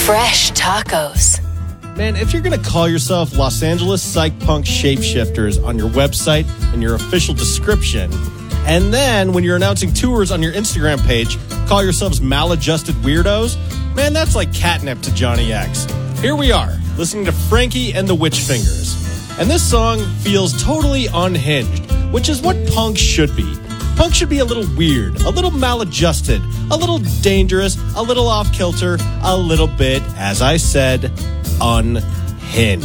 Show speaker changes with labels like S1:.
S1: Fresh tacos.
S2: Man, if you're going to call yourself Los Angeles Psych Punk Shapeshifters on your website and your official description, and then when you're announcing tours on your Instagram page, call yourselves maladjusted weirdos, man, that's like catnip to Johnny X. Here we are, listening to Frankie and the Witch Fingers. And this song feels totally unhinged, which is what punk should be. Punk should be a little weird, a little maladjusted, a little dangerous, a little off-kilter, a little bit, as I said, unhinged.